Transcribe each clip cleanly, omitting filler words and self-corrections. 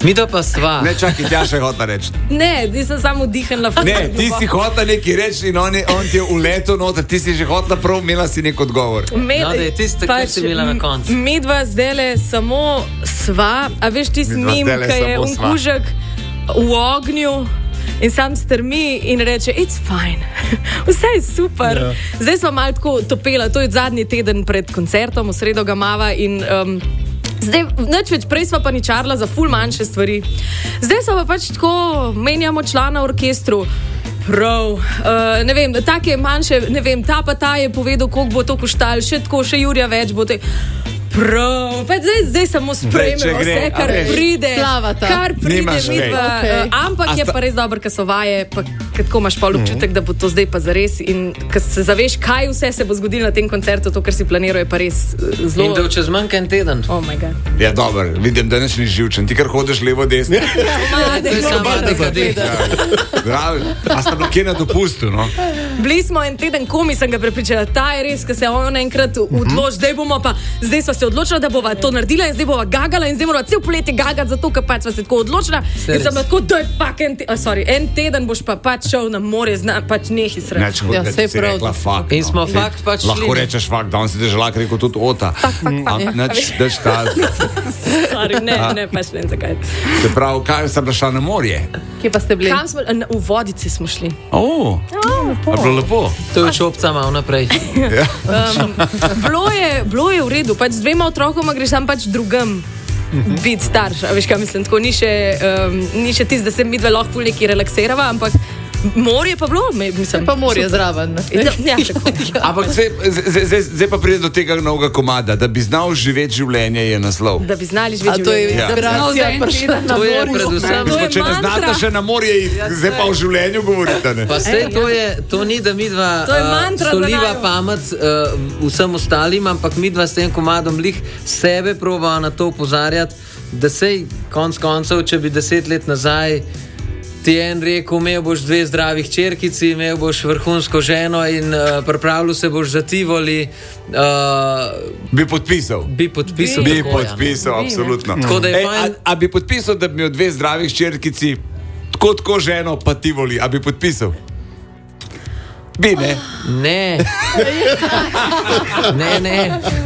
Midva pa sva. Ne, čakaj, tja še hota reči. Ne, ti sem samo vdihnila. Ne, ti si hota nekaj reči in on ti je uletel noter, ti si že hotla prav, imela si nek odgovor. Tisto, kar si imela na koncu. Midva zdajle samo sva, a veš tisti mim, ki je kužek v ognju in sam strmi in reče, it's fine, vse je super. Yeah. Zdaj smo malo tako topela, to je zadnji teden pred koncertom, v sredo ga mava in zdaj, nič več, prej sva pa ničarla za ful manjše stvari. Zdaj sva pa pač tako, menjamo člana v orkestru, prav, ne vem, take manjše, ne vem, ta pa ta je povedal, koliko bo to koštalo, še tako, še Jurija več bo te... Prav, zdaj samo sprejmemo vse, kar pride. Kar pride, midva. Ampak je pa res dobro, ker so vaje, pa kako imaš pa občutek, da bo to zdaj pa zares in ker se zaveš, kaj vse se bo zgodilo na tem koncertu, to, kar si planiral, je pa res zelo... In da čez manj en teden. Oh my God. Ja, dobro, vidim, da neš ni živčen. Ti kar hodiš levo, desno. To je sama A sta bilo kje na dopustu, no? Bili smo en teden, komi sem ga prepričala, ta je res, ker se on enkrat odloči, zdaj sva se odločila, da bova to naredila in zdaj bova gagala in zdaj morava cel poletje gagati zato, ker pač sva se tako odločila in sem tako, en teden boš pa pač šel na morje, pač nehi sreč. Ja, se je rekla fakt. In smo fakt pač šli. Lahko rečeš fakt, da on si težela, rekel tudi ota. Daš ta... Sorry, ne, pač ne, zakaj. Se pravi, kaj sem šla na morje? Kje pa ste bili? V Vodici smo šli. A bilo lepo? To je čopca malo naprej. Bilo je v redu, pač z dvema otrokoma greš sam pač drugam biti starš, a veš kaj mislim, tako ni še tisto, da se midve lahko ful neki relaksirava, ampak morje pa bilo, mislim. Pa morje zraven. Ja, tako. Ampak zdaj pa pride do tega novega komada, da bi znal živeti življenje je naslov. Da bi znali živeti življenje. To je predvsem. Če ne znate še na morje, zdaj pa o življenju govorite, ne? Pa sej to ni, da midva soliva pamet vsem ostalim, ampak midva s tem komadom lih sebe probava na to upozarjati, da sej konc koncev, če bi 10 let nazaj ti en rekel, imel boš 2 zdravih čerkici, imel boš vrhunsko ženo in pripravljal se boš za Tivoli. Bi podpisal. Bi podpisal, absolutno. A bi podpisal, da bi imel 2 zdravih čerkici, tako ženo pa Tivoli, a bi podpisal? Bi, ne? Ne. Ne.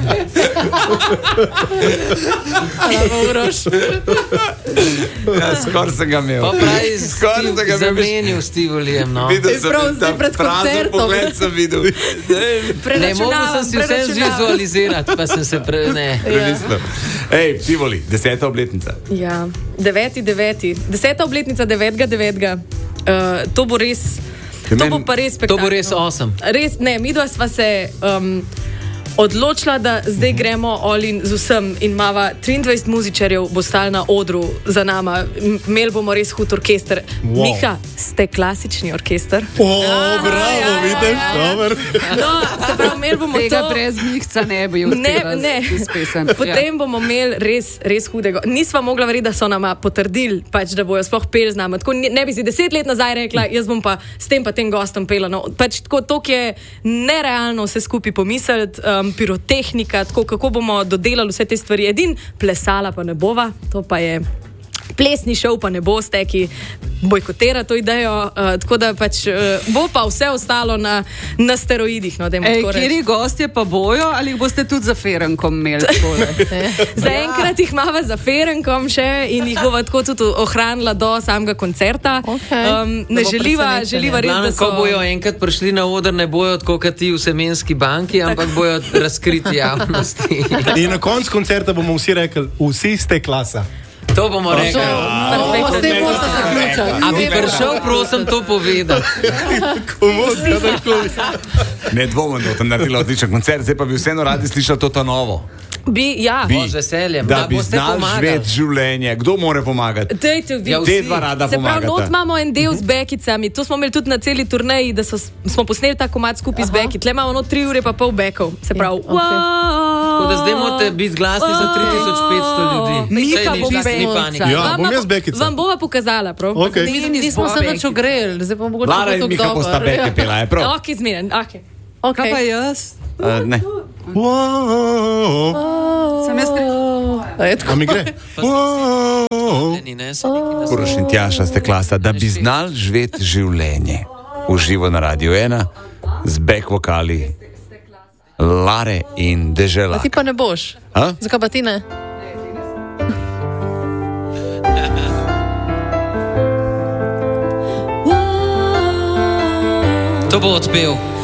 Ja, skoro sem ga imel. Pa pravi zamenil s Tivolijem, no. Videl sem, da prazen pogled sem videl. Ne, mogel sem si vse zvizualizirati, pa sem se prelistil. Ej, Tivoli, 10. obletnica. Ja, 9.9. 10. obletnica 9.9. To bo res... To bo pa res spektakularno. To bo res awesome. Res, ne, midva sva se odločila, da zdaj gremo all in z vsem in imava 23 muzičarjev bo stali na odru za nama. Imeli bomo res hud orkester. Wow. Miha, ste klasični orkester. Bravo, vidiš, dober. No, se pravi, imeli bomo tega brez Mihca ne bi uspela. Ne. Potem bomo imeli res hudega. Nisva mogla verjeti, da so nama potrdili, pač, da bojo sploh peli z nama. Tako ne bi si 10 let nazaj rekla, jaz bom pa s tem pa tem gostom pela. No, pač tako, to je nerealno vse skupaj pomisliti. Pirotehnika, tako kako bomo dodelali vse te stvari. Edin plesala pa ne bova, to pa je plesni šov, pa ne bo steki bojkotira to idejo, tako da pač bo pa vse ostalo na steroidih. No, kjeri gostje pa bojo, ali jih boste tudi za Ferenkom imeli? Zaenkrat jih imava za Ferenkom še in jih bova tako tudi ohranila do samega koncerta. Ne želiva res, da so... Ko bojo enkrat prišli na oder, ne bojo tako kot ti v Semenski banki, ampak bojo razkriti javnosti. In na koncu koncerta bomo vsi rekli, vsi ste klasa. To bomo rekli. A bi prišel, prosim, to povedati. Ne dvomim, da bo tam naredila odličen koncert, zdaj pa bi vseeno radi slišal to novo. Z veseljem. Da bi znal živeti življenje. Kdo more pomagati? Te dva rada pomagata. Se pravi, not imamo en del z bekicami. To smo imeli tudi na celi turneji, da smo posneli ta komad skupaj z beki. Tle imamo 3 ure pa pol bekov. Se pravi, tako da zdaj morate biti glasni za 3500 ljudi. Mika bo bekica. Ja, bom jaz bekica. Vam bova pokazala, prav. Nismo se nič ogreli. Zdaj pa mogoče Lara in Mika bosta beke pela, je prav? Ok, zmeren, ok. Kaj pa jaz? Ne. Sem jaz... A mi gre? Uroš in Tjaša ste klasa, da bi znal živeti življenje. Uživo na Radio 1 z back vokali Lare in Dežela. A ti pa ne boš? Zakaj pa ti ne? To bo odpel.